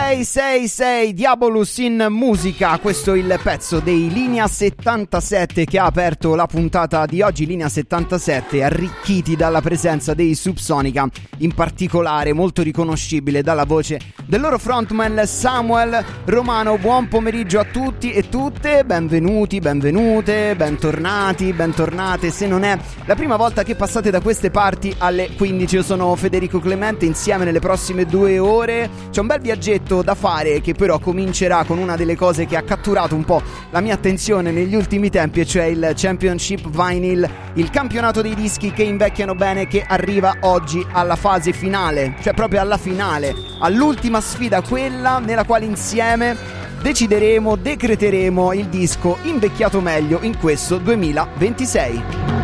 666 Diabolus in musica, questo è il pezzo dei Linea 77 che ha aperto la puntata di oggi. Linea 77 arricchiti dalla presenza dei Subsonica, in particolare molto riconoscibile dalla voce del loro frontman Samuel Romano. Buon pomeriggio a tutti e tutte, benvenuti, benvenute, bentornati, bentornate. Se non è la prima volta che passate da queste parti alle 15, io sono Federico Clemente, insieme nelle prossime 2 ore c'è un bel viaggetto da fare che però comincerà con una delle cose che ha catturato un po' la mia attenzione negli ultimi tempi, e cioè il Championship Vinyl, il campionato dei dischi che invecchiano bene, che arriva oggi alla fase finale, cioè proprio alla finale, all'ultima sfida, quella nella quale insieme decreteremo il disco invecchiato meglio in questo 2026.